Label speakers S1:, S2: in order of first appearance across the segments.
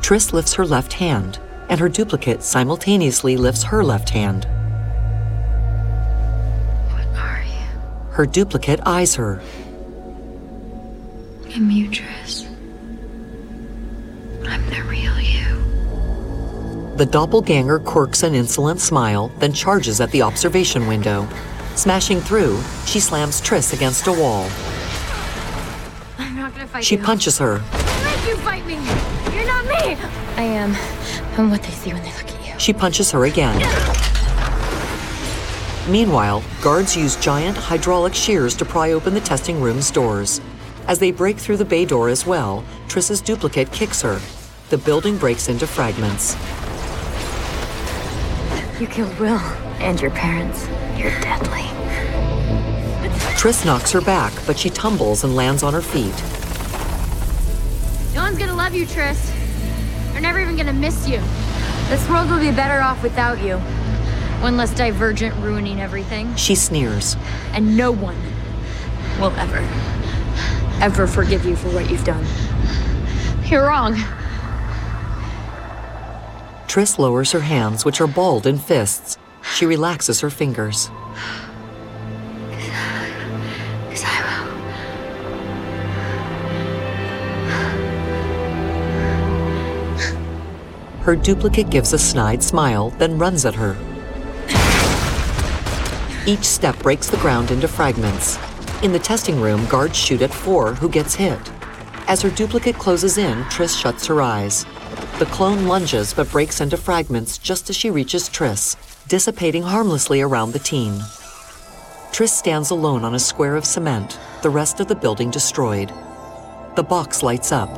S1: Triss lifts her left hand, and her duplicate simultaneously lifts her left hand.
S2: What are you?
S1: Her duplicate eyes her.
S2: I'm you, Triss. I'm the real you.
S1: The doppelganger quirks an insolent smile, then charges at the observation window. Smashing through, she slams Triss against a wall.
S2: I'm not gonna fight
S1: She
S2: you.
S1: punches her.
S2: Make you fight me! You're not me! I am. I'm what they see when they look at you.
S1: She punches her again. Meanwhile, guards use giant hydraulic shears to pry open the testing room's doors. As they break through the bay door as well, Triss's duplicate kicks her. The building breaks into fragments.
S2: You killed Will. And your parents. You're deadly.
S1: Triss knocks her back, but she tumbles and lands on her feet.
S2: No one's gonna love you, Triss. They're never even gonna miss you. This world will be better off without you. One less divergent ruining everything.
S1: She sneers.
S2: And no one will ever forgive you for what you've done. You're wrong.
S1: Triss lowers her hands, which are balled in fists. She relaxes her fingers.
S2: 'Cause I will.
S1: Her duplicate gives a snide smile, then runs at her. Each step breaks the ground into fragments. In the testing room, guards shoot at 4, who gets hit. As her duplicate closes in, Triss shuts her eyes. The clone lunges but breaks into fragments just as she reaches Triss, dissipating harmlessly around the teen. Triss stands alone on a square of cement, the rest of the building destroyed. The box lights up.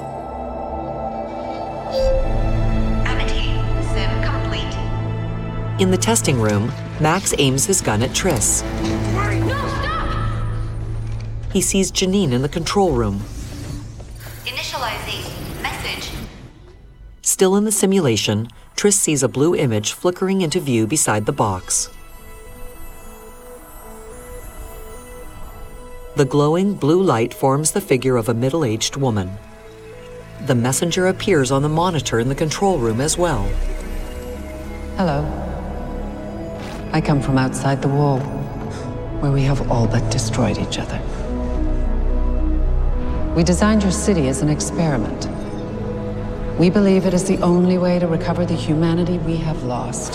S3: Amity, sim complete.
S1: In the testing room, Max aims his gun at Triss.
S2: No, stop!
S1: He sees Janine in the control room.
S3: Initializing message.
S1: Still in the simulation, Triss sees a blue image flickering into view beside the box. The glowing blue light forms the figure of a middle-aged woman. The messenger appears on the monitor in the control room as well.
S4: Hello. I come from outside the wall, where we have all but destroyed each other. We designed your city as an experiment. We believe it is the only way to recover the humanity we have lost.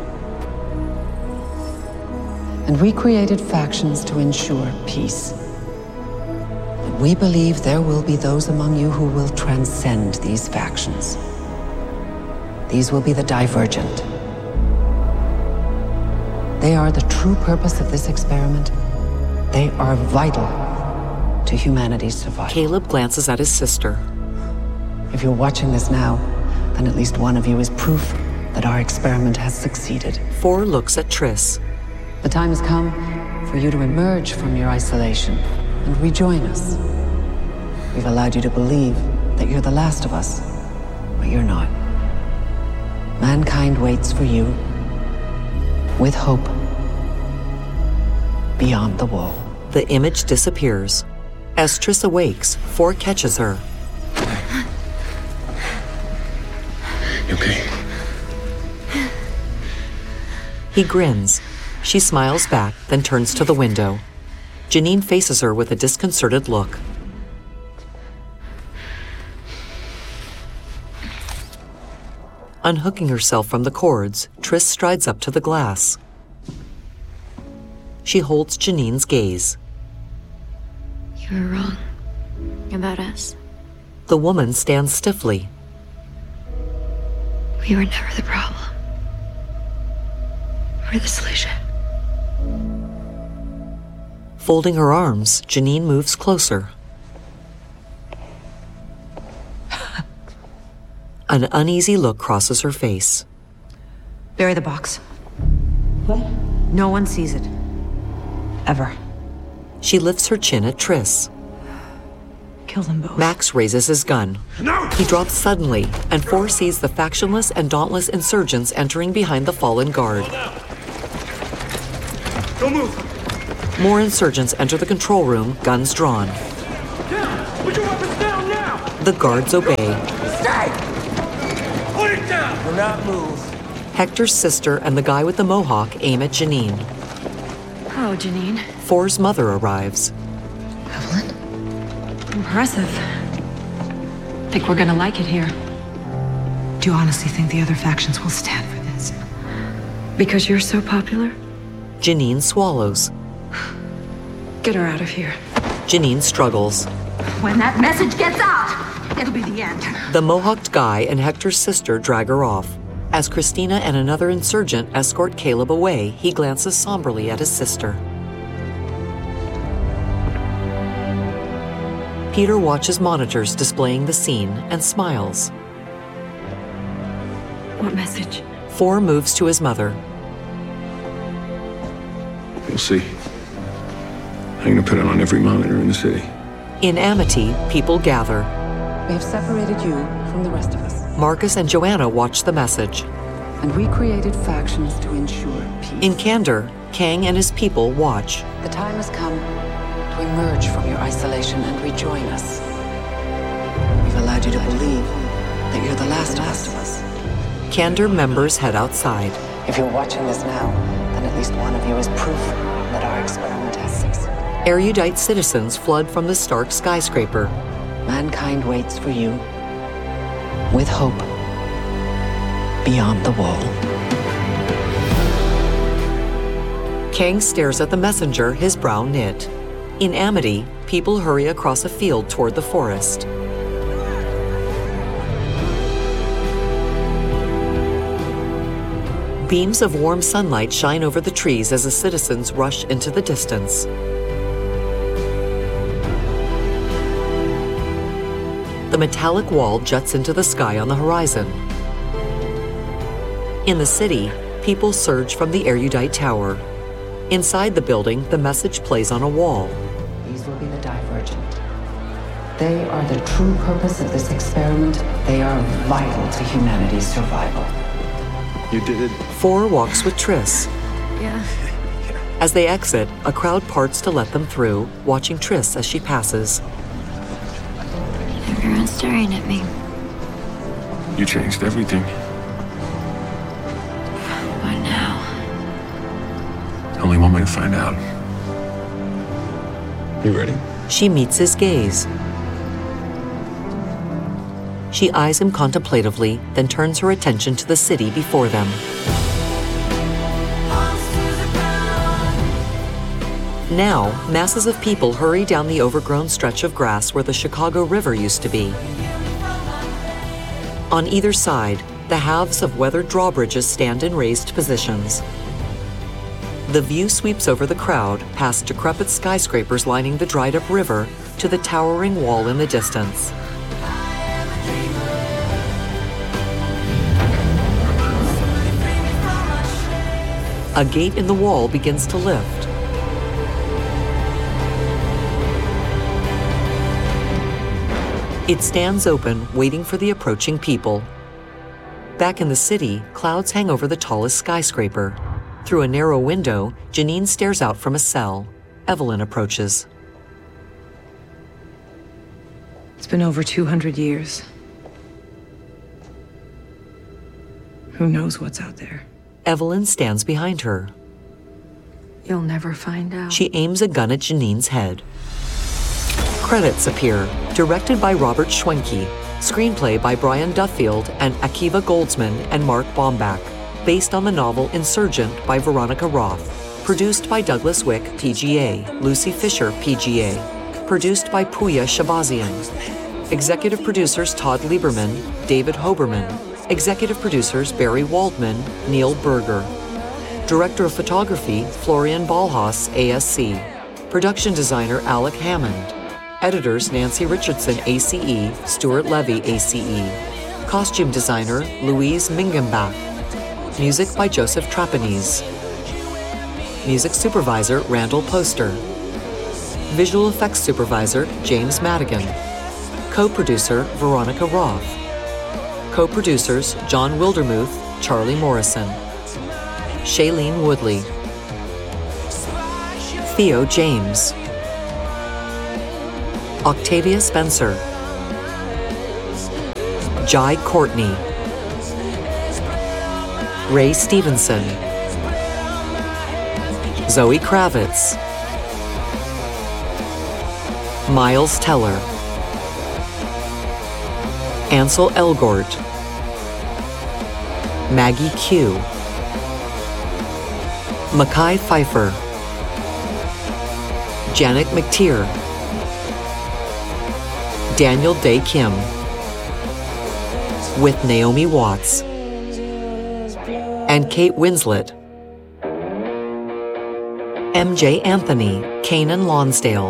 S4: And we created factions to ensure peace. And we believe there will be those among you who will transcend these factions. These will be the divergent. They are the true purpose of this experiment. They are vital to humanity's survival.
S1: Caleb glances at his sister.
S4: If you're watching this now, then at least one of you is proof that our experiment has succeeded.
S1: 4 looks at Triss.
S4: The time has come for you to emerge from your isolation and rejoin us. We've allowed you to believe that you're the last of us, but you're not. Mankind waits for you with hope beyond the wall.
S1: The image disappears. As Triss awakes, 4 catches her.
S5: You okay?
S1: He grins. She smiles back, then turns to the window. Janine faces her with a disconcerted look. Unhooking herself from the cords, Triss strides up to the glass. She holds Janine's gaze.
S2: You were wrong about us.
S1: The woman stands stiffly.
S2: We were never the problem. We're the solution.
S1: Folding her arms, Janine moves closer. An uneasy look crosses her face.
S6: Bury the box. What? No one sees it. Ever.
S1: She lifts her chin at Triss.
S6: Kill them both.
S1: Max raises his gun.
S5: No!
S1: He drops suddenly, and 4 sees the factionless and dauntless insurgents entering behind the fallen guard.
S5: Don't move!
S1: More insurgents enter the control room, guns drawn.
S5: Down! Put your weapons down now!
S1: The guards obey.
S5: Stay! Get down!
S7: Do not move.
S1: Hector's sister and the guy with the mohawk aim at Janine.
S2: Oh, Janine.
S1: Four's mother arrives.
S6: Evelyn?
S2: Impressive. Think we're gonna like it here.
S6: Do you honestly think the other factions will stand for this?
S2: Because you're so popular?
S1: Janine swallows.
S2: Get her out of here.
S1: Janine struggles.
S2: When that message gets out, it'll be the end.
S1: The mohawked guy and Hector's sister drag her off. As Christina and another insurgent escort Caleb away, he glances somberly at his sister. Peter watches monitors displaying the scene and smiles.
S2: What message?
S1: Four moves to his mother.
S5: You'll see. I'm gonna put it on every monitor in the city.
S1: In Amity, people gather.
S4: We have separated you from the rest of us,
S1: Marcus and Joanna watch the message.
S4: and we created factions to ensure peace.
S1: In Candor, Kang and his people watch.
S4: The time has come to emerge from your isolation and rejoin us. We've allowed you to believe that you're the last of us.
S1: Candor members head outside.
S4: If you're watching this now, then at least one of you is proof that our experiment has succeeded.
S1: Erudite citizens flood from the Stark skyscraper.
S4: Mankind waits for you with hope beyond the wall.
S1: Kang stares at the messenger, his brow knit. In Amity, people hurry across a field toward the forest. Beams of warm sunlight shine over the trees as the citizens rush into the distance. The metallic wall juts into the sky on the horizon. In the city, people surge from the Erudite Tower. Inside the building, the message plays on a wall.
S4: These will be the Divergent. They are the true purpose of this experiment. They are vital to humanity's survival.
S5: You did it.
S1: Four walks with Triss.
S2: Yeah.
S1: As they exit, a crowd parts to let them through, watching Triss as she passes.
S2: Everyone's staring at me.
S5: You changed everything.
S2: What now?
S5: Only one way to find out. You ready?
S1: She meets his gaze. She eyes him contemplatively, then turns her attention to the city before them. Now, masses of people hurry down the overgrown stretch of grass where the Chicago River used to be. On either side, the halves of weathered drawbridges stand in raised positions. The view sweeps over the crowd, past decrepit skyscrapers lining the dried-up river, to the towering wall in the distance. A gate in the wall begins to lift. It stands open, waiting for the approaching people. Back in the city, clouds hang over the tallest skyscraper. Through a narrow window, Janine stares out from a cell. Evelyn approaches.
S6: It's been over 200 years. Who knows what's out there?
S1: Evelyn stands behind her.
S2: You'll never find out.
S1: She aims a gun at Janine's head. Credits appear, directed by Robert Schwenke, screenplay by Brian Duffield and Akiva Goldsman and Mark Baumbach, based on the novel Insurgent by Veronica Roth, produced by Douglas Wick, PGA, Lucy Fisher, PGA, produced by Puya Shabazian, executive producers Todd Lieberman, David Hoberman, executive producers Barry Waldman, Neil Berger, director of photography Florian Ballhaus, ASC, production designer Alec Hammond, editors Nancy Richardson, ACE, Stuart Levy, ACE, costume designer Louise Mingenbach, music by Joseph Trapanese, music supervisor Randall Poster, visual effects supervisor James Madigan, co-producer Veronica Roth, co-producers John Wildermuth, Charlie Morrison, Shailene Woodley, Theo James, Octavia Spencer, Jai Courtney, Ray Stevenson, Zoe Kravitz, Miles Teller, Ansel Elgort, Maggie Q, Mekhi Phifer, Janet McTeer, Daniel Dae Kim, with Naomi Watts, and Kate Winslet, MJ Anthony, Kanan Lonsdale,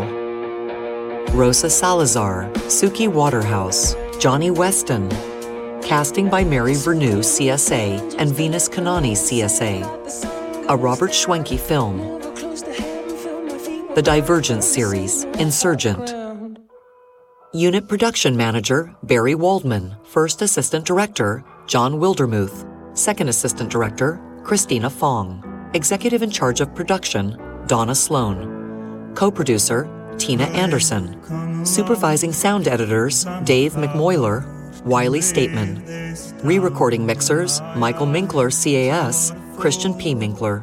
S1: Rosa Salazar, Suki Waterhouse, Johnny Weston. Casting by Mary Vernew, CSA, and Venus Kanani, CSA. A Robert Schwenke film. The Divergent series, Insurgent. Unit Production Manager, Barry Waldman. First Assistant Director, John Wildermuth. Second Assistant Director, Christina Fong. Executive in charge of production, Donna Sloan. Co-producer, Tina Anderson. Supervising sound editors, Dave McMoyler, Wiley Stateman. Re-recording mixers, Michael Minkler, CAS, Christian P. Minkler.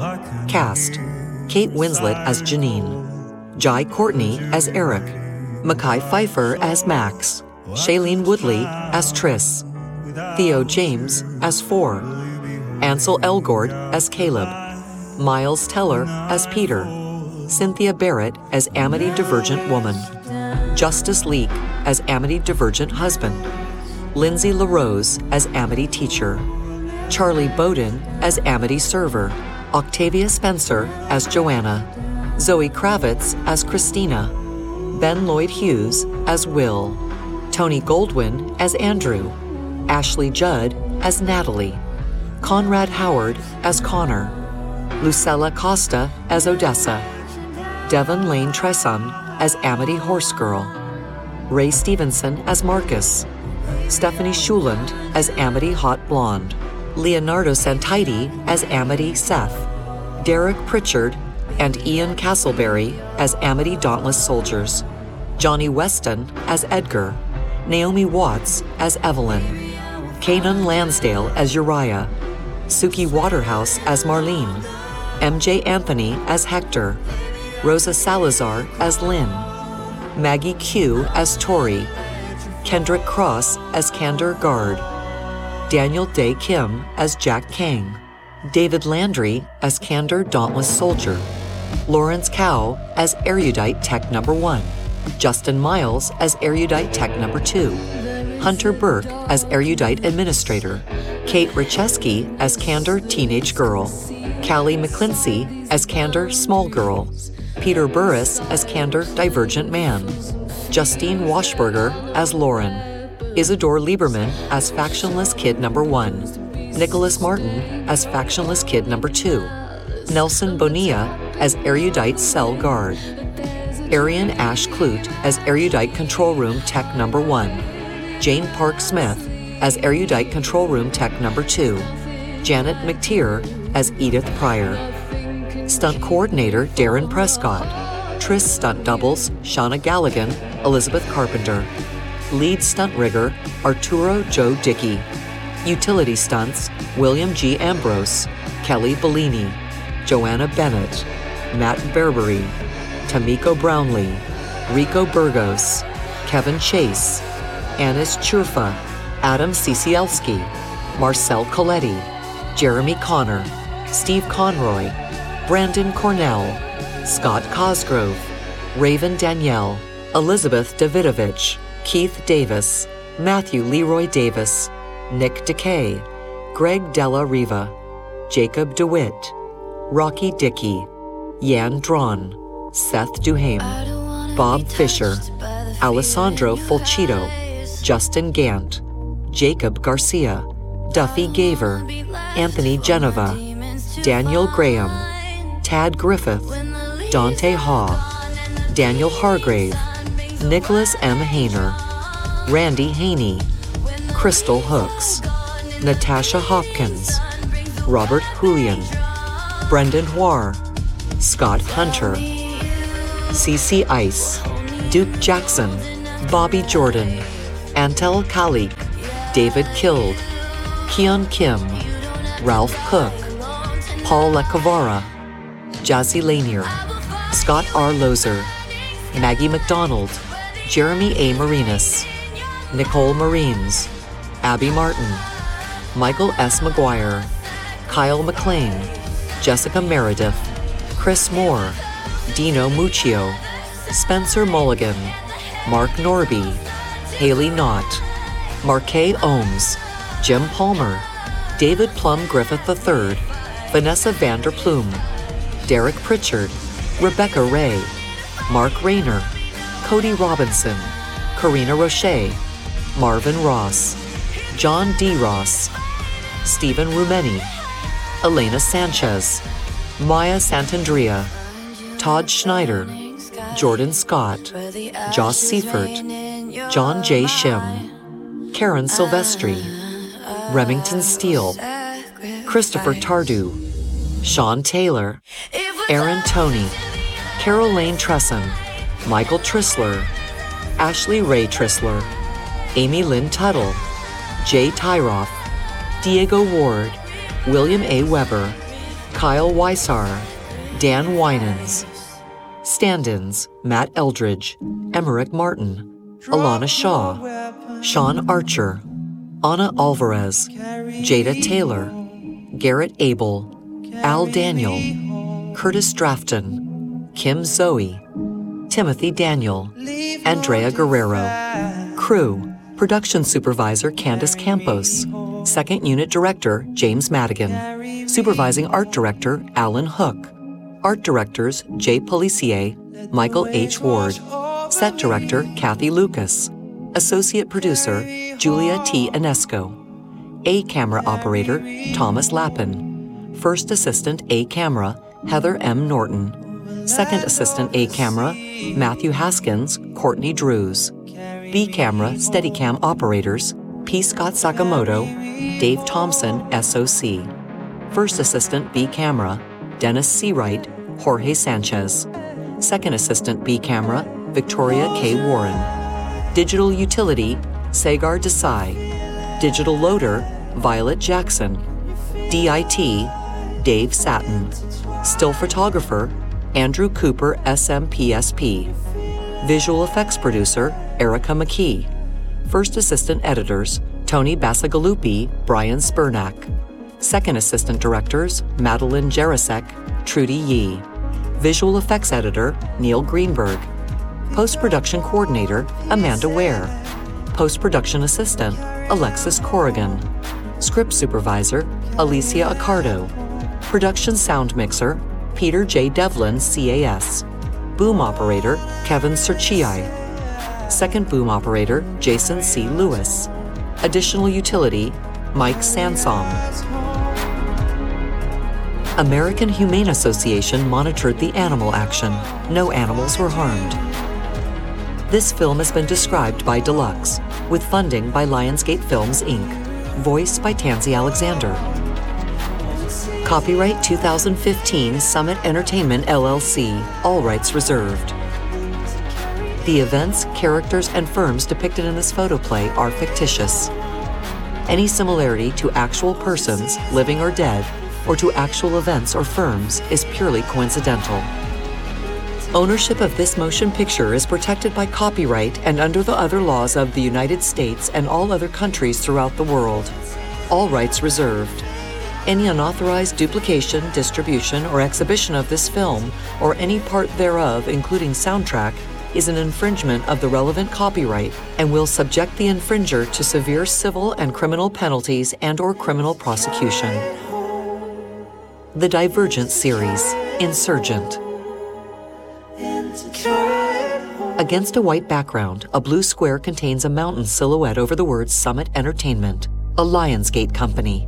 S1: Cast, Kate Winslet as Janine, Jai Courtney as Eric, Mekhi Phifer as Max, Shailene Woodley as Triss, Theo James as Four, Ansel Elgort as Caleb, Miles Teller as Peter, Cynthia Barrett as Amity Divergent Woman, Justice Leak as Amity Divergent Husband, Lindsay LaRose as Amity Teacher, Charlie Bowden as Amity Server, Octavia Spencer as Joanna, Zoe Kravitz as Christina, Ben Lloyd Hughes as Will, Tony Goldwyn as Andrew, Ashley Judd as Natalie, Conrad Howard as Connor, Lucella Costa as Odessa, Devon Lane Tresson as Amity Horse Girl, Ray Stevenson as Marcus, Stephanie Schuland as Amity Hot Blonde, Leonardo Santidi as Amity Seth, Derek Pritchard and Ian Castleberry as Amity Dauntless Soldiers, Johnny Weston as Edgar, Naomi Watts as Evelyn, Kanan Lansdale as Uriah, Suki Waterhouse as Marlene, MJ Anthony as Hector, Rosa Salazar as Lynn, Maggie Q as Tori, Kendrick Cross as Candor Guard, Daniel Dae Kim as Jack Kang, David Landry as Candor Dauntless Soldier, Lawrence Cow as Erudite Tech No. 1, Justin Miles as Erudite Tech No. 2, Hunter Burke as Erudite Administrator, Kate Richeski as Candor Teenage Girl, Callie McClincy as Candor Small Girl, Peter Burris as Candor Divergent Man, Justine Washburger as Lauren, Isidore Lieberman as Factionless Kid No. 1, Nicholas Martin as Factionless Kid No. 2, Nelson Bonilla as Erudite Cell Guard, Arian Ash Clute as Erudite Control Room Tech No. 1, Jane Park Smith as Erudite Control Room Tech No. 2, Janet McTeer as Edith Pryor, Stunt Coordinator Darren Prescott, Triss Stunt Doubles Shauna Galligan, Elizabeth Carpenter, Lead Stunt Rigger Arturo Joe Dickey, Utility Stunts William G. Ambrose, Kelly Bellini, Joanna Bennett, Matt Berbery, Tamiko Brownlee, Rico Burgos, Kevin Chase, Anis Churfa, Adam Cicielski, Marcel Coletti, Jeremy Connor, Steve Conroy, Brandon Cornell, Scott Cosgrove, Raven Danielle, Elizabeth Davidovich, Keith Davis, Matthew Leroy Davis, Nick DeKay, Greg Della Riva, Jacob DeWitt, Rocky Dickey, Yan Drawn, Seth Duhame, Bob Fisher, Alessandro Fulcito, Justin Gant, Jacob Garcia, Duffy Gaver, Anthony Geneva, Daniel Graham, Tad Griffith, Dante Haw, Daniel Hargrave, Nicholas M. Hayner, Randy Haney, Crystal Hooks, Natasha Hopkins, Robert Julian, Brendan Hoare, Scott Hunter, CC Ice, Duke Jackson, Bobby Jordan, Antel Khalik, David Killed, Keon Kim, Ralph Cook, Paul Lecavara, Jazzy Lanier, Scott R. Lozer, Maggie McDonald, Jeremy A. Marinas, Nicole Marines, Abby Martin, Michael S. McGuire, Kyle McLean, Jessica Meredith, Chris Moore, Dino Muccio, Spencer Mulligan, Mark Norby, Haley Knott, Marquet Ohms, Jim Palmer, David Plum Griffith III, Vanessa Vanderplume, Derek Pritchard, Rebecca Ray, Mark Rayner, Cody Robinson, Karina Roche, Marvin Ross, John D. Ross, Stephen Rumeni, Elena Sanchez, Maya Santandrea, Todd Schneider, Jordan Scott, Joss Seifert, John J. Shim, Karen Silvestri, Remington Steele, Christopher Tardu, Sean Taylor, Aaron Toney, Carol Lane Tresson, Michael Trissler, Ashley Ray Trissler, Amy Lynn Tuttle, Jay Tyroff, Diego Ward, William A. Weber, Kyle Weissar, Dan Winans. Stand-ins, Matt Eldridge, Emmerich Martin, Alana Shaw, Sean Archer, Anna Alvarez, Jada Taylor, Garrett Abel, Al Daniel, Curtis Drafton, Kim Zoe, Timothy Daniel, Andrea Guerrero. Crew, Production Supervisor Candace Campos, Second Unit Director James Madigan, Supervising Art Director Alan Hook, Art Directors Jay Policier, Michael H. Ward, Set Director Kathy Lucas, Associate Producer Julia T. Inesco, A Camera Operator Thomas Lappin, First Assistant A Camera Heather M. Norton, Second Assistant A Camera Matthew Haskins, Courtney Drews, B Camera Steadicam Operators P. Scott Sakamoto, Dave Thompson, SOC, First Assistant B Camera Dennis Seawright, Jorge Sanchez, Second Assistant B Camera Victoria K. Warren, Digital Utility Sagar Desai, Digital Loader Violet Jackson, DIT Dave Satin, Still Photographer Andrew Cooper SMPSP, Visual Effects Producer Erica McKee, First Assistant Editors Tony Basagaluppi, Brian Spurnack, Second Assistant Directors Madeline Jarasek, Trudy Yee, Visual Effects Editor Neil Greenberg, Post-Production Coordinator Amanda Ware, Post-Production Assistant Alexis Corrigan, Script Supervisor Alicia Accardo, Production Sound Mixer Peter J. Devlin, CAS, Boom Operator Kevin Serchii, Second Boom Operator Jason C. Lewis, Additional Utility Mike Sansom. American Humane Association monitored the animal action. No animals were harmed. This film has been described by Deluxe, with funding by Lionsgate Films, Inc., voice by Tansy Alexander. Copyright 2015 Summit Entertainment, LLC, all rights reserved. The events, characters, and firms depicted in this photoplay are fictitious. Any similarity to actual persons, living or dead, or to actual events or firms is purely coincidental. Ownership of this motion picture is protected by copyright and under the other laws of the United States and all other countries throughout the world. All rights reserved. Any unauthorized duplication, distribution, or exhibition of this film, or any part thereof, including soundtrack, is an infringement of the relevant copyright and will subject the infringer to severe civil and criminal penalties and/or criminal prosecution. The Divergent series, Insurgent. Against a white background, a blue square contains a mountain silhouette over the words Summit Entertainment, a Lionsgate company.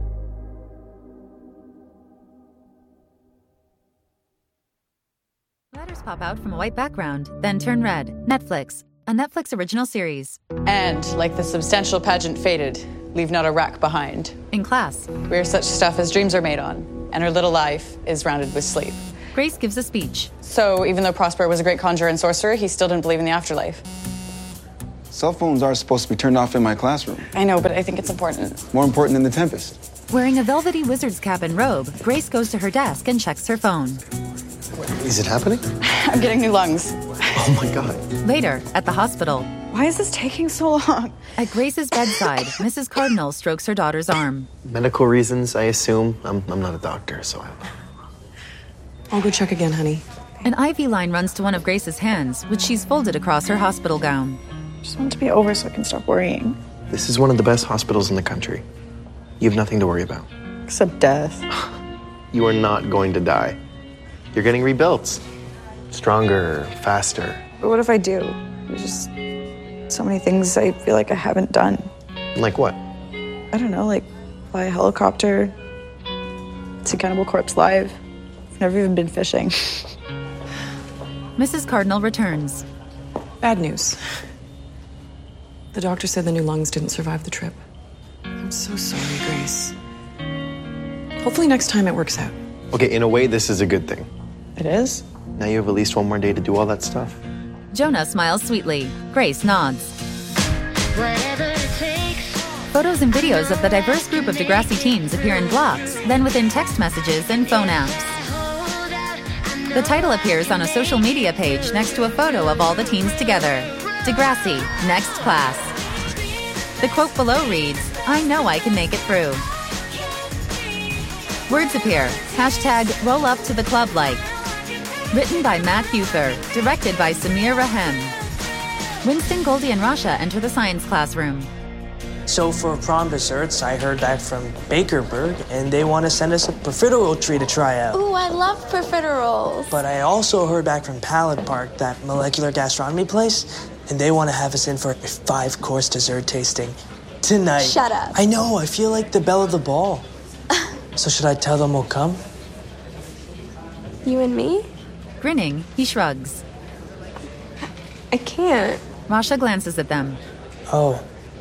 S7: Letters pop out from a white background, then turn red. Netflix, a Netflix original series.
S8: And, like the substantial pageant faded, leave not a rack behind.
S7: In class,
S8: Where such stuff as dreams are made on, and her little life is rounded with sleep.
S7: Grace gives a speech.
S8: So, even though Prosper was a great conjurer and sorcerer, he still didn't believe in the afterlife.
S9: Cell phones are supposed to be turned off in my classroom.
S8: I know, but I think it's important.
S9: More important than the Tempest.
S7: Wearing a velvety wizard's cap and robe, Grace goes to her desk and checks her phone.
S9: Is it happening?
S8: I'm getting new lungs.
S9: Oh my God.
S7: Later, at the hospital.
S8: Why is this taking so long?
S7: At Grace's bedside, Mrs. Cardinal strokes her daughter's arm.
S9: Medical reasons, I assume. I'm not a doctor, so
S10: I'll go check again, honey.
S7: An IV line runs to one of Grace's hands, which she's folded across her hospital gown.
S8: Just want it to be over so I can stop worrying.
S9: This is one of the best hospitals in the country. You have nothing to worry about.
S8: Except death.
S9: You are not going to die. You're getting rebuilt. Stronger, faster.
S8: But what if I do? There's just so many things I feel like I haven't done.
S9: Like what?
S8: I don't know, like fly a helicopter, see Cannibal Corpse live. I've never even been fishing.
S7: Mrs. Cardinal returns.
S10: Bad news. The doctor said the new lungs didn't survive the trip. I'm so sorry, Grace. Hopefully next time it works out.
S9: Okay, in a way, this is a good thing.
S8: It is?
S9: Now you have at least one more day to do all that stuff.
S7: Jonah smiles sweetly. Grace nods. Photos and videos of the diverse group of Degrassi teens appear in blocks, then within text messages and phone apps. The title appears on a social media page next to a photo of all the teens together. Degrassi, next class. The quote below reads, "I know I can make it through." Words appear. #roll up to the club like. Written by Matt Huther. Directed by Samir Rahem. Winston, Goldie, and Rasha enter the science classroom.
S11: So for prom desserts, I heard back from Bakerberg, and they want to send us a profiterole tree to try out.
S12: Ooh, I love profiteroles.
S11: But I also heard back from Pallet Park, that molecular gastronomy place, and they want to have us in for a 5-course dessert tasting tonight.
S12: Shut up.
S11: I know, I feel like the belle of the ball. So should I tell them we'll come?
S12: You and me?
S7: Grinning, he shrugs.
S12: I can't.
S7: Rasha glances at them.
S11: Oh.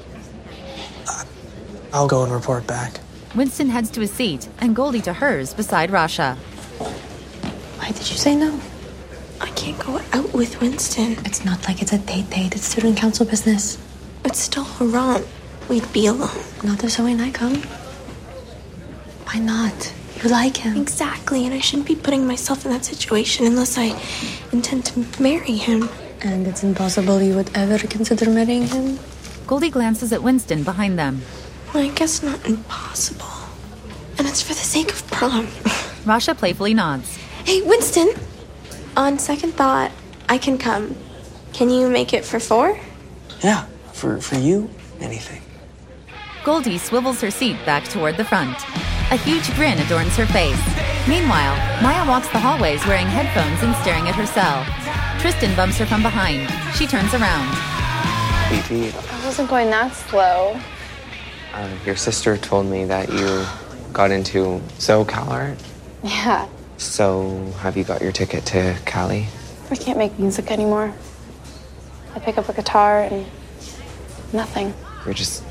S11: I'll go and report back.
S7: Winston heads to his seat, and Goldie to hers beside Rasha.
S12: Why did you say no? I can't go out with Winston.
S13: It's not like it's a date. It's student council business.
S12: It's still Haran. We'd be alone.
S13: Not if Zoe and I come. Why not? You like him.
S12: Exactly, and I shouldn't be putting myself in that situation unless I intend to marry him.
S13: And it's impossible you would ever consider marrying him?
S7: Goldie glances at Winston behind them.
S12: Well, I guess not impossible. And it's for the sake of prom.
S7: Rasha playfully nods.
S12: Hey, Winston! On second thought, I can come. Can you make it for 4?
S11: Yeah, for you, anything.
S7: Goldie swivels her seat back toward the front. A huge grin adorns her face. Meanwhile, Maya walks the hallways wearing headphones and staring at her cell. Tristan bumps her from behind. She turns around.
S14: Fifi,
S15: I wasn't going that slow.
S14: your sister told me that you got into SoCal art.
S15: Yeah.
S14: So, have you got your ticket to Cali?
S15: I can't make music anymore. I pick up a guitar and nothing.
S14: You're it's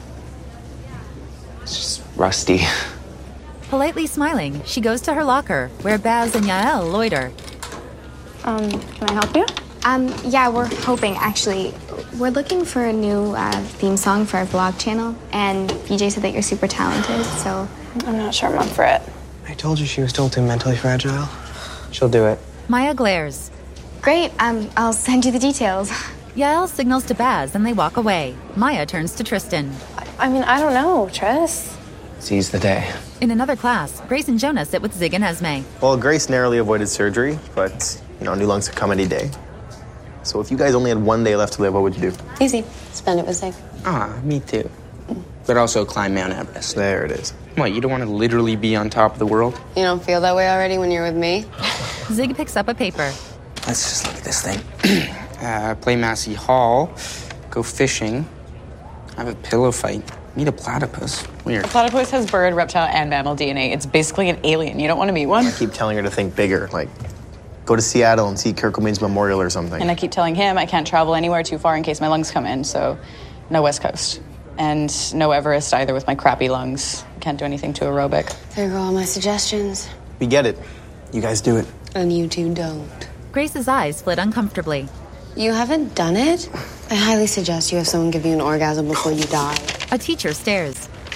S14: just rusty.
S7: Politely smiling, she goes to her locker, where Baz and Yael loiter.
S15: Can I help you?
S16: Yeah, we're hoping, actually. We're looking for a new theme song for our vlog channel, and PJ said that you're super talented, so...
S15: I'm not sure I'm up for it.
S11: I told you she was still too mentally fragile. She'll do it.
S7: Maya glares.
S16: Great, I'll send you the details.
S7: Yael signals to Baz, and they walk away. Maya turns to Tristan.
S15: I mean, I don't know, Tris.
S14: Seize the day.
S7: In another class, Grace and Jonah sit with Zig and Esme.
S9: Well, Grace narrowly avoided surgery, but, new lungs could come any day. So if you guys only had one day left to live, what would you do?
S13: Easy. Spend it with Zig.
S17: Me too. But also climb Mount Everest.
S9: There it is.
S17: What, you don't want to literally be on top of the world?
S13: You don't feel that way already when you're with me?
S7: Zig picks up a paper.
S17: Let's just look at this thing. Play Massey Hall, go fishing, have a pillow fight, meet a platypus. Weird.
S8: A platypus has bird, reptile, and mammal DNA. It's basically an alien. You don't want to meet one?
S9: I keep telling her to think bigger, like go to Seattle and see Kurt Cobain's memorial or something.
S8: And I keep telling him I can't travel anywhere too far in case my lungs come in, so no West Coast. And no Everest either with my crappy lungs. Can't do anything to aerobic.
S13: There go all my suggestions.
S9: We get it. You guys do it.
S13: And you two don't.
S7: Grace's eyes flit uncomfortably.
S13: You haven't done it? I highly suggest you have someone give you an orgasm before you die.
S7: A teacher stares.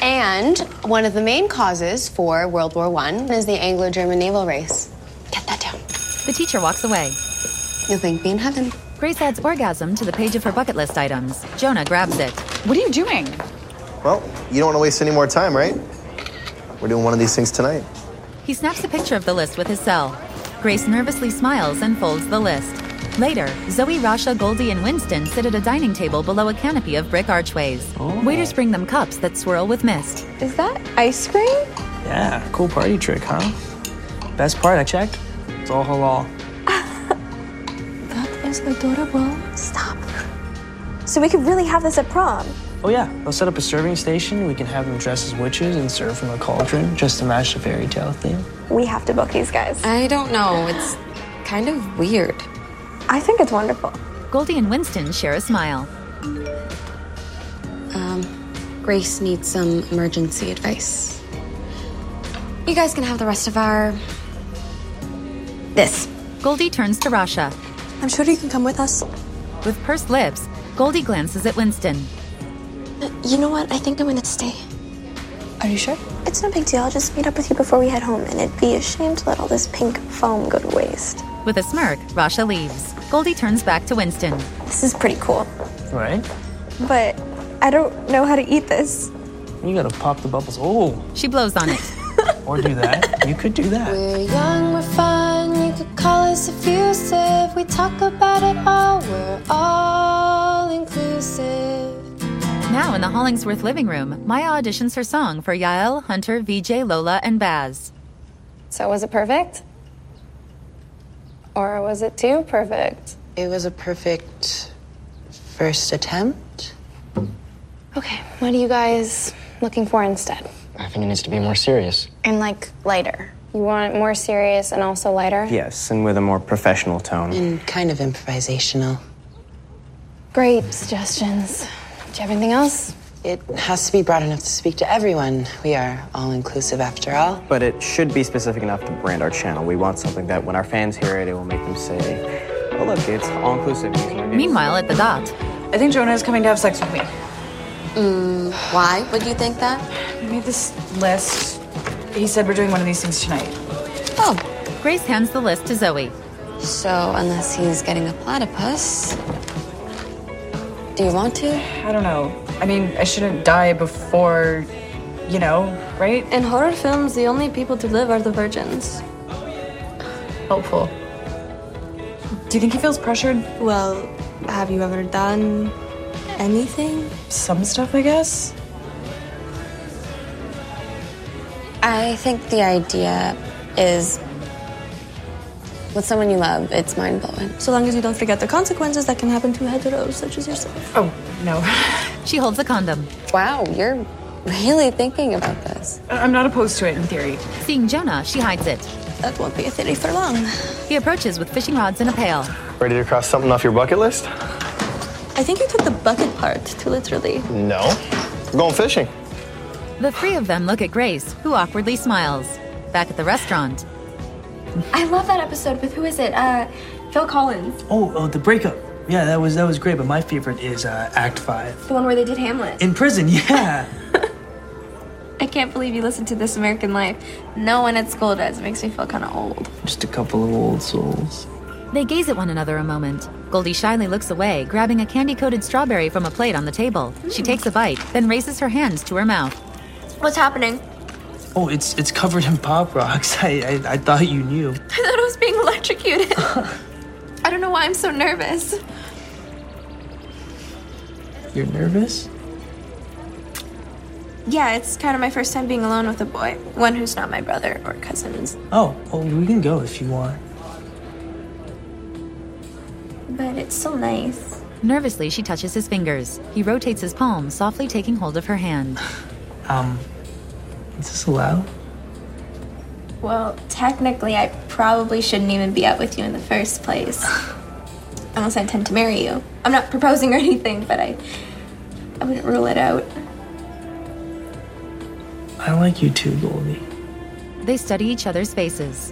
S13: And one of the main causes for World War I is the Anglo-German naval race. Get that down.
S7: The teacher walks away.
S13: You'll think me in heaven.
S7: Grace adds orgasm to the page of her bucket list items. Jonah grabs it.
S8: What are you doing?
S9: Well, you don't want to waste any more time, right? We're doing one of these things tonight.
S7: He snaps a picture of the list with his cell. Grace nervously smiles and folds the list. Later, Zoe, Rasha, Goldie, and Winston sit at a dining table below a canopy of brick archways. Waiters bring them cups that swirl with mist.
S12: Is that ice cream?
S11: Yeah, cool party trick, huh? Best part, I checked. It's all halal.
S12: That is adorable. Stop. So we could really have this at prom.
S11: Oh yeah, they'll set up a serving station. We can have them dress as witches and serve from a cauldron just to match the fairy tale theme.
S12: We have to book these guys.
S13: I don't know. It's kind of weird.
S12: I think it's wonderful.
S7: Goldie and Winston share a smile.
S13: Grace needs some emergency advice. You guys can have the rest of our... this.
S7: Goldie turns to Rasha.
S12: I'm sure you can come with us.
S7: With pursed lips, Goldie glances at Winston.
S12: You know what? I think I'm gonna stay.
S13: Are you sure?
S12: It's no big deal. I'll just meet up with you before we head home, and it'd be a shame to let all this pink foam go to waste.
S7: With a smirk, Rasha leaves. Goldie turns back to Winston.
S12: This is pretty cool.
S11: Right?
S12: But I don't know how to eat this.
S11: You gotta pop the bubbles. Oh.
S7: She blows on it.
S11: Or do that. You could do that.
S15: We're young, we're fun, you could call us effusive. We talk about it all, we're all inclusive.
S7: Now in the Hollingsworth living room, Maya auditions her song for Yael, Hunter, VJ, Lola, and Baz.
S15: So was it perfect? Or was it too perfect?
S18: It was a perfect first attempt.
S15: Okay, what are you guys looking for instead?
S14: I think it needs to be more serious.
S15: And like lighter. You want it more serious and also lighter?
S17: Yes, and with a more professional tone.
S18: And kind of improvisational.
S15: Great suggestions. Do you have anything else?
S18: It has to be broad enough to speak to everyone. We are all-inclusive after all.
S17: But it should be specific enough to brand our channel. We want something that when our fans hear it, it will make them say, oh look, it's all-inclusive.
S7: Meanwhile, at the dot.
S8: I think Jonah is coming to have sex with me.
S13: Why would you think that?
S8: We made this list. He said we're doing one of these things tonight.
S13: Oh.
S7: Grace hands the list to Zoe.
S13: So, unless he's getting a platypus, do you want to?
S8: I don't know. I mean, I shouldn't die before, you know, right?
S12: In horror films, the only people to live are the virgins.
S8: Helpful. Do you think he feels pressured?
S12: Well, have you ever done anything?
S8: Some stuff, I guess.
S13: I think the idea is with someone you love, it's mind-blowing.
S12: So long as you don't forget the consequences that can happen to heteros such as yourself.
S8: Oh, no.
S7: She holds a condom.
S13: Wow, you're really thinking about this.
S8: I'm not opposed to it in theory.
S7: Seeing Jonah, she hides it.
S12: That won't be a theory for long.
S7: He approaches with fishing rods in a pail.
S9: Ready to cross something off your bucket list?
S12: I think you took the bucket part too literally.
S9: No. We're going fishing.
S7: The three of them look at Grace, who awkwardly smiles. Back at the restaurant.
S12: I love that episode with, who is it? Phil Collins.
S11: Oh, the breakup. Yeah, that was great, but my favorite is Act 5.
S12: The one where they did Hamlet.
S11: In prison, yeah.
S12: I can't believe you listen to This American Life. No one at school does. It makes me feel kind of old.
S11: Just a couple of old souls.
S7: They gaze at one another a moment. Goldie shyly looks away, grabbing a candy-coated strawberry from a plate on the table. She takes a bite, then raises her hands to her mouth.
S12: What's happening?
S11: Oh, it's covered in Pop Rocks. I thought you knew.
S12: I thought I was being electrocuted. I don't know why I'm so nervous.
S11: You're nervous?
S12: Yeah, it's kind of my first time being alone with a boy. One who's not my brother or cousins.
S11: Oh, well, we can go if you want.
S12: But it's so nice.
S7: Nervously, she touches his fingers. He rotates his palm, softly taking hold of her hand.
S11: Is this allowed?
S12: Well, technically, I probably shouldn't even be out with you in the first place. Unless I intend to marry you. I'm not proposing or anything, but I wouldn't rule it out.
S11: I like you too, Goldie.
S7: They study each other's faces.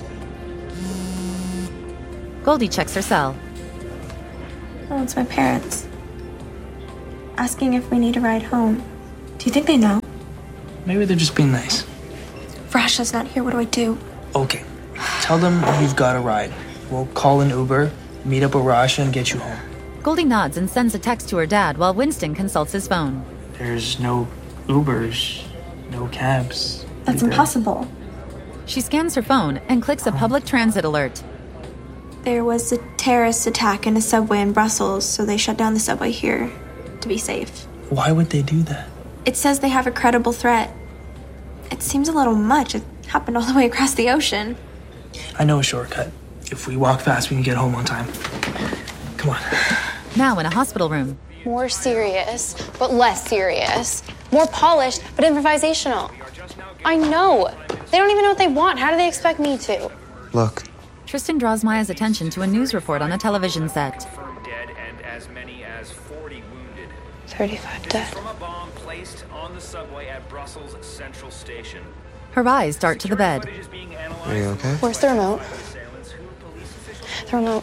S7: Goldie checks her cell.
S12: Oh, it's my parents. Asking if we need a ride home. Do you think they know?
S11: Maybe they're just being nice.
S12: Rasha's not here. What do I do?
S11: Okay. Tell them you've got a ride. We'll call an Uber, meet up with Rasha, and get you home.
S7: Goldie nods and sends a text to her dad while Winston consults his phone.
S11: There's no Ubers, no cabs.
S12: That's impossible.
S7: She scans her phone and clicks a public transit alert.
S12: There was a terrorist attack in a subway in Brussels, so they shut down the subway here to be safe.
S11: Why would they do that?
S12: It says they have a credible threat. It seems a little much. It happened all the way across the ocean.
S11: I know a shortcut. If we walk fast, we can get home on time. Come on.
S7: Now in a hospital room.
S15: More serious, but less serious. More polished, but improvisational. I know. They don't even know what they want. How do they expect me to?
S14: Look.
S7: Tristan draws Maya's attention to a news report on a television set.
S15: 35 dead.
S19: From a bomb placed on the subway at Brussels Central Station.
S7: Her eyes dart to the bed.
S14: Are you okay?
S15: Where's the remote? The remote.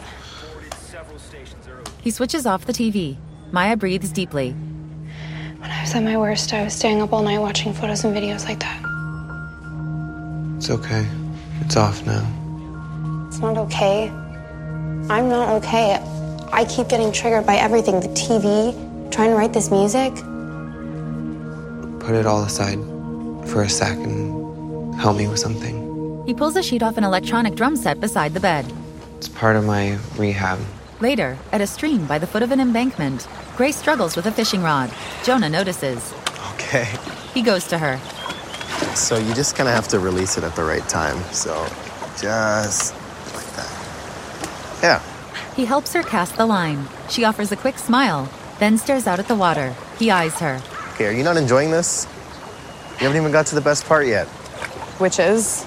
S7: He switches off the TV. Maya breathes deeply.
S15: When I was at my worst, I was staying up all night watching photos and videos like that.
S14: It's okay. It's off now.
S15: It's not okay. I'm not okay. I keep getting triggered by everything. The TV, trying to write this music.
S14: Put it all aside for a sec and help me with something.
S7: He pulls a sheet off an electronic drum set beside the bed.
S14: It's part of my rehab.
S7: Later, at a stream by the foot of an embankment, Grace struggles with a fishing rod. Jonah notices.
S9: Okay.
S7: He goes to her.
S9: So you just kind of have to release it at the right time. So just like that. Yeah.
S7: He helps her cast the line. She offers a quick smile, then stares out at the water. He eyes her.
S9: Okay, are you not enjoying this? You haven't even got to the best part yet.
S8: Which is?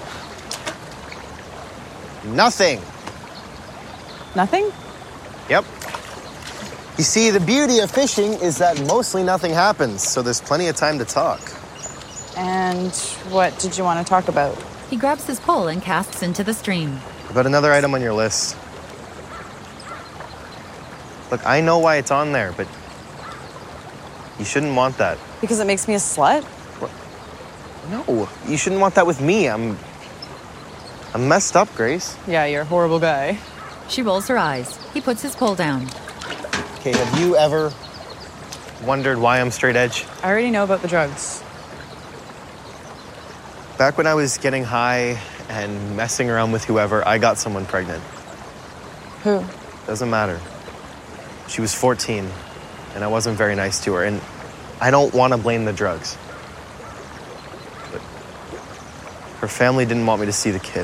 S9: Nothing.
S8: Nothing?
S9: Yep. You see, the beauty of fishing is that mostly nothing happens, so there's plenty of time to talk.
S8: And what did you want to talk about?
S7: He grabs his pole and casts into the stream.
S9: About another item on your list. Look, I know why it's on there, but you shouldn't want that.
S8: Because it makes me a slut?
S9: No, you shouldn't want that with me. I'm messed up, Grace.
S8: Yeah, you're a horrible guy.
S7: She rolls her eyes. He puts his pole down.
S9: Okay, have you ever wondered why I'm straight edge?
S8: I already know about the drugs.
S9: Back when I was getting high and messing around with whoever, I got someone pregnant.
S8: Who?
S9: Doesn't matter. She was 14, and I wasn't very nice to her, and I don't want to blame the drugs. But her family didn't want me to see the kid.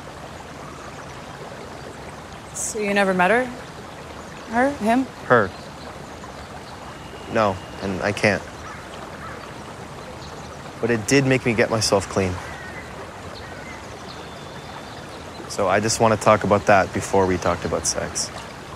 S8: So you never met her? Her? Him?
S9: Her. No, and I can't. But it did make me get myself clean. So I just want to talk about that before we talked about sex.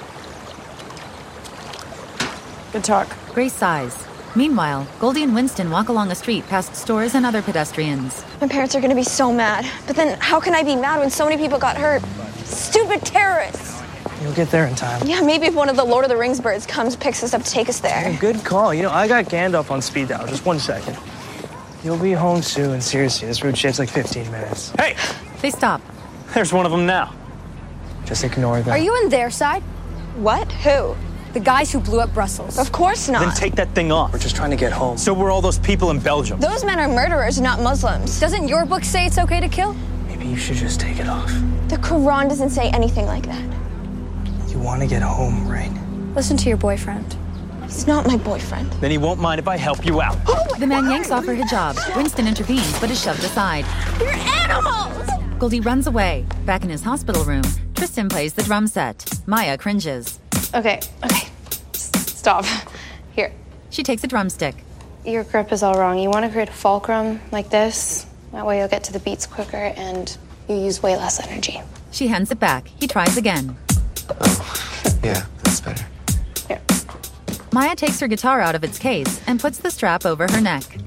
S8: Good talk.
S7: Grace sighs. Meanwhile, Goldie and Winston walk along a street past stores and other pedestrians.
S12: My parents are gonna be so mad. But then how can I be mad when so many people got hurt? Stupid terrorists!
S11: You'll get there in time.
S12: Yeah, maybe if one of the Lord of the Rings birds comes, picks us up to take us there.
S11: Yeah, good call. You know, I got Gandalf on speed dial. Just 1 second. You'll be home soon. Seriously, this route shit's like 15 minutes.
S20: Hey!
S7: They stop.
S20: There's one of them now.
S11: Just ignore them.
S21: Are you on their side?
S12: What? Who?
S21: The guys who blew up Brussels.
S12: Of course not.
S20: Then take that thing off.
S11: We're just trying to get home.
S20: So were all those people in Belgium.
S12: Those men are murderers, not Muslims.
S21: Doesn't your book say it's okay to kill?
S11: Maybe you should just take it off.
S12: The Quran doesn't say anything like that.
S11: You want to get home, right?
S21: Listen to your boyfriend.
S12: He's not my boyfriend.
S20: Then he won't mind if I help you out.
S7: The man yanks off her hijab. Winston intervenes, but is shoved aside.
S12: You're animals!
S7: Goldie runs away. Back in his hospital room, Tristan plays the drum set. Maya cringes.
S15: Okay. Stop. Here.
S7: She takes a drumstick.
S15: Your grip is all wrong. You want to create a fulcrum like this. That way you'll get to the beats quicker and you use way less energy.
S7: She hands it back. He tries again.
S14: Oh, yeah, that's better.
S7: Maya takes her guitar out of its case and puts the strap over her neck.